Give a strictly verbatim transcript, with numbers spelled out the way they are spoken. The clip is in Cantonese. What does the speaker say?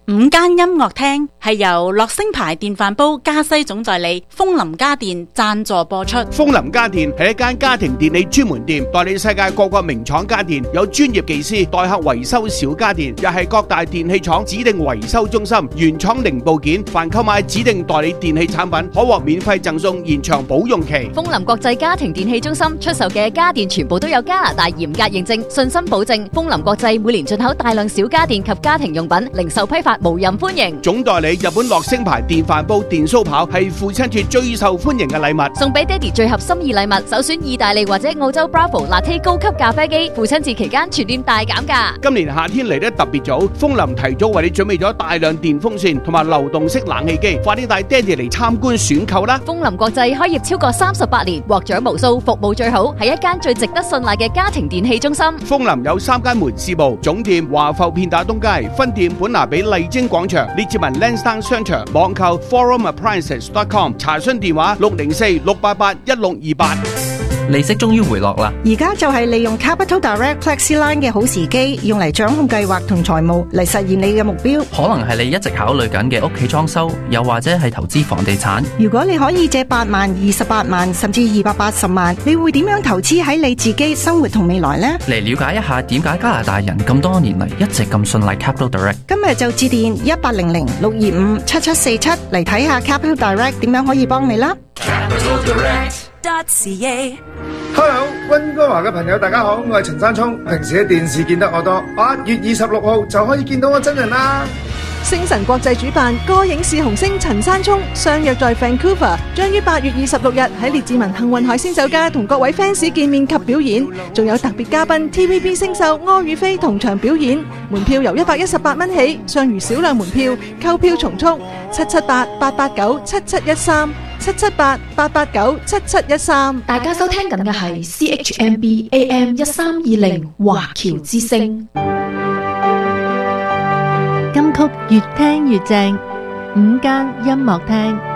午間音樂廳係由樂聲牌電飯煲加西總代理風林家電贊助播出。 風林家電係一間家庭電器專門店，代理世界各個名廠家電，有專業技師代客維修小家電，又係各大電器廠指定維修中心，原廠零部件，凡購買指定代理電器產品，可獲免費贈送延長保用期。 風林國際家庭電器中心出售嘅家電全部都有加拿大嚴格認證，信心保證。風林國際每年進口大量小家電及家庭用品，零售批發無任歡迎。 總代理日本樂聲牌電飯煲、電燒刨係父親節最受歡迎嘅禮物， 送俾爹哋最合心意禮物，首選意大利或者澳洲 Bravo Latte 高級咖啡機，父親節期間全店大減價。 今年夏天嚟得特別早，風林提早為你準備咗大量電風扇同埋流動式冷氣機，快啲帶爹哋嚟參觀選購啦！ 風林國際開業超過三十八年，獲獎無數，服務最好，係一間最值得信賴嘅家庭電器中心。 風林有三間門市部，總店華埠片打東街，分店本拿比麗晶廣場，列治文 Lansdowne 商場，網購 forum appliances dot com， 查詢電話六零四六八八一六二八。 利息終於回落啦！ 而家就係利用 Capital Direct FlexiLine 嘅好時機，用嚟掌控計劃同財務，嚟實現你嘅目標。 可能係你一直考慮緊嘅屋企裝修，又或者係投資房地產。 如果你可以借八萬、二十八萬，甚至二百八十萬，你會點樣投資喺你自己生活同未來呢？ 嚟了解一下點解加拿大人咁多年嚟一直咁信賴 Capital Direct。 今日就致電一八零零六二五七七四七嚟睇下 Capital Direct 點樣可以幫你啦。 Hello， 溫哥華嘅朋友大家好，我係陳山聰。平時喺電視見得我多，八月二十六號就可以見到我真人啦。 星晨國際主辦歌影視紅星陳山聰相約在 Vancouver， 將於八月二十六日喺列治文幸運海鮮酒家同各位 fans 見面及表演，仲有特別嘉賓 T V B 星秀柯宇飛同場表演。門票由一百一十八蚊起，尚餘少量門票，購票從速，七七八八八九七七一三。七七八八八九七七一三。 大家收聽緊嘅係 C H M B A M 一三二零華僑之聲。 金曲越聽越正，午間音樂廳。